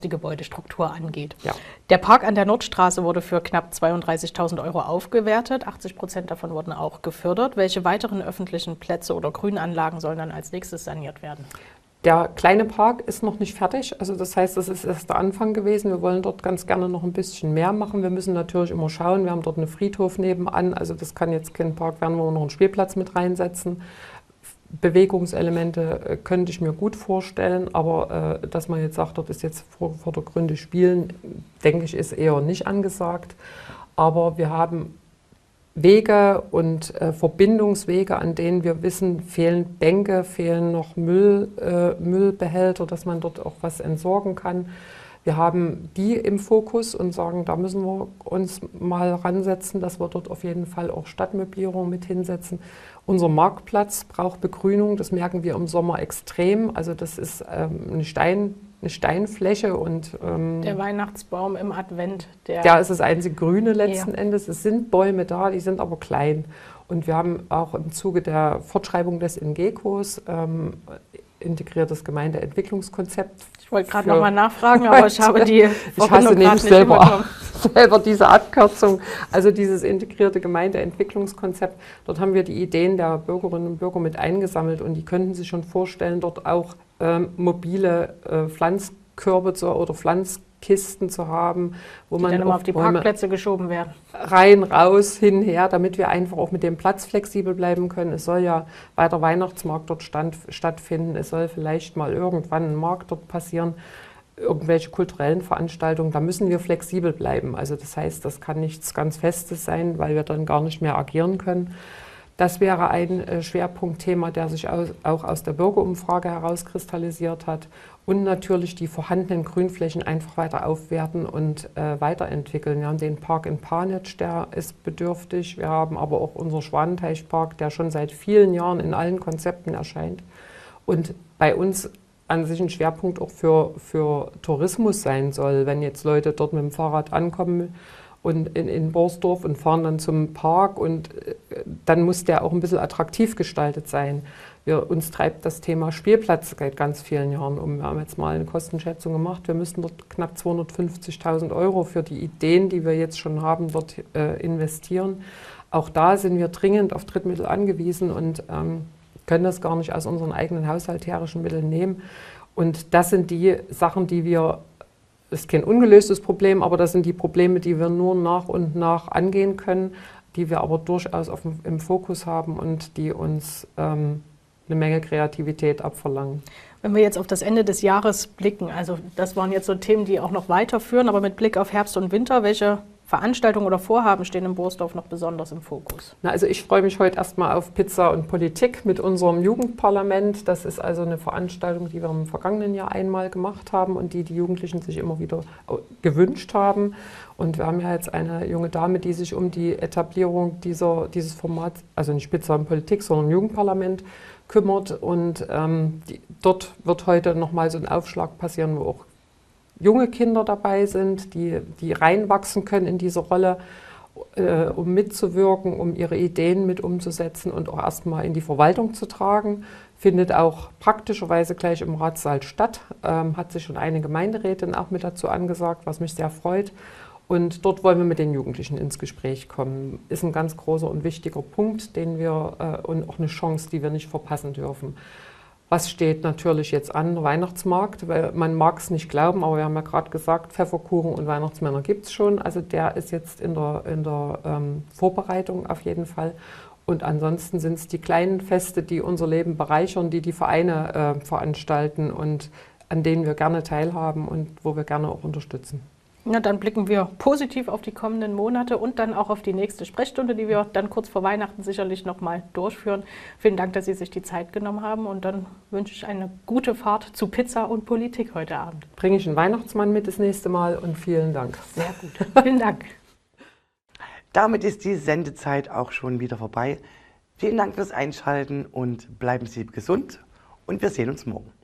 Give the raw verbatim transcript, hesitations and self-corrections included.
die Gebäudestruktur angeht. Ja. Der Park an der Nordstraße wurde für knapp zweiunddreißigtausend Euro aufgewertet. achtzig Prozent davon wurden auch gefördert. Welche weiteren öffentlichen Plätze oder Grünanlagen sollen dann als nächstes saniert werden? Der kleine Park ist noch nicht fertig. Also das heißt, das ist erst der Anfang gewesen. Wir wollen dort ganz gerne noch ein bisschen mehr machen. Wir müssen natürlich immer schauen. Wir haben dort einen Friedhof nebenan. Also das kann jetzt kein Park werden, wo wir noch einen Spielplatz mit reinsetzen. Bewegungselemente äh, könnte ich mir gut vorstellen, aber äh, dass man jetzt sagt, dort ist jetzt vor, vordergründig Spielen, denke ich, ist eher nicht angesagt. Aber wir haben Wege und äh, Verbindungswege, an denen wir wissen, fehlen Bänke, fehlen noch Müll, äh, Müllbehälter, dass man dort auch was entsorgen kann. Wir haben die im Fokus und sagen, da müssen wir uns mal ransetzen, dass wir dort auf jeden Fall auch Stadtmöblierung mit hinsetzen. Unser Marktplatz braucht Begrünung, das merken wir im Sommer extrem. Also das ist ähm, eine, Stein, eine Steinfläche und ähm, der Weihnachtsbaum im Advent. Der ja, ist das einzige Grüne letzten ja. Endes. Es sind Bäume da, die sind aber klein. Und wir haben auch im Zuge der Fortschreibung des INGECOs ähm, integriertes Gemeindeentwicklungskonzept. Ich wollte gerade noch mal nachfragen, aber ich habe die Ich hasse nämlich selber, selber diese Abkürzung. Also dieses integrierte Gemeindeentwicklungskonzept, dort haben wir die Ideen der Bürgerinnen und Bürger mit eingesammelt und die könnten sich schon vorstellen, dort auch ähm, mobile äh, Pflanzkörbe zu, oder Pflanzkisten zu haben, wo die man dann immer auch auf die Bäume Parkplätze geschoben werden. rein, raus, hin, her, damit wir einfach auch mit dem Platz flexibel bleiben können. Es soll ja weiter Weihnachtsmarkt dort stand, stattfinden. Es soll vielleicht mal irgendwann ein Markt dort passieren, irgendwelche kulturellen Veranstaltungen. Da müssen wir flexibel bleiben. Also das heißt, das kann nichts ganz Festes sein, weil wir dann gar nicht mehr agieren können. Das wäre ein äh, Schwerpunktthema, der sich aus, auch aus der Bürgerumfrage herauskristallisiert hat. Und natürlich die vorhandenen Grünflächen einfach weiter aufwerten und äh, weiterentwickeln. Wir haben den Park in Panitsch, der ist bedürftig. Wir haben aber auch unseren Schwanenteichpark, der schon seit vielen Jahren in allen Konzepten erscheint. Und bei uns an sich ein Schwerpunkt auch für, für Tourismus sein soll, wenn jetzt Leute dort mit dem Fahrrad ankommen und in, in Borsdorf und fahren dann zum Park und äh, dann muss der auch ein bisschen attraktiv gestaltet sein. Wir, uns treibt das Thema Spielplatz seit ganz vielen Jahren um. Wir haben jetzt mal eine Kostenschätzung gemacht. Wir müssten dort knapp zweihundertfünfzigtausend Euro für die Ideen, die wir jetzt schon haben, dort äh, investieren. Auch da sind wir dringend auf Drittmittel angewiesen und ähm, können das gar nicht aus unseren eigenen haushalterischen Mitteln nehmen. Und das sind die Sachen, die wir, das ist kein ungelöstes Problem, aber das sind die Probleme, die wir nur nach und nach angehen können, die wir aber durchaus auf dem, im Fokus haben und die uns ähm, eine Menge Kreativität abverlangen. Wenn wir jetzt auf das Ende des Jahres blicken, also das waren jetzt so Themen, die auch noch weiterführen, aber mit Blick auf Herbst und Winter, welche Veranstaltungen oder Vorhaben stehen in Borsdorf noch besonders im Fokus? Na, also ich freue mich heute erstmal auf Pizza und Politik mit unserem Jugendparlament. Das ist also eine Veranstaltung, die wir im vergangenen Jahr einmal gemacht haben und die die Jugendlichen sich immer wieder gewünscht haben. Und wir haben ja jetzt eine junge Dame, die sich um die Etablierung dieser, dieses Formats, also nicht Pizza und Politik, sondern Jugendparlament, kümmert. Und ähm, die, dort wird heute nochmal so ein Aufschlag passieren, wo auch junge Kinder dabei sind, die, die reinwachsen können in diese Rolle, äh, um mitzuwirken, um ihre Ideen mit umzusetzen und auch erstmal in die Verwaltung zu tragen. Findet auch praktischerweise gleich im Ratssaal statt, ähm, hat sich schon eine Gemeinderätin auch mit dazu angesagt, was mich sehr freut. Und dort wollen wir mit den Jugendlichen ins Gespräch kommen. Ist ein ganz großer und wichtiger Punkt, den wir äh, und auch eine Chance, die wir nicht verpassen dürfen. Was steht natürlich jetzt an? Der Weihnachtsmarkt, weil man mag es nicht glauben, aber wir haben ja gerade gesagt, Pfefferkuchen und Weihnachtsmänner gibt es schon. Also der ist jetzt in der, in der ähm, Vorbereitung auf jeden Fall. Und ansonsten sind es die kleinen Feste, die unser Leben bereichern, die die Vereine äh, veranstalten und an denen wir gerne teilhaben und wo wir gerne auch unterstützen. Na, dann blicken wir positiv auf die kommenden Monate und dann auch auf die nächste Sprechstunde, die wir dann kurz vor Weihnachten sicherlich noch mal durchführen. Vielen Dank, dass Sie sich die Zeit genommen haben und dann wünsche ich eine gute Fahrt zu Pizza und Politik heute Abend. Bringe ich einen Weihnachtsmann mit das nächste Mal und vielen Dank. Sehr gut. Vielen Dank. Damit ist die Sendezeit auch schon wieder vorbei. Vielen Dank fürs Einschalten und bleiben Sie gesund und wir sehen uns morgen.